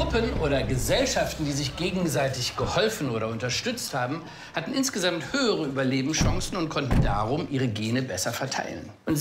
Gruppen oder Gesellschaften, die sich gegenseitig geholfen oder unterstützt haben, hatten insgesamt höhere Überlebenschancen und konnten darum ihre Gene besser verteilen. Und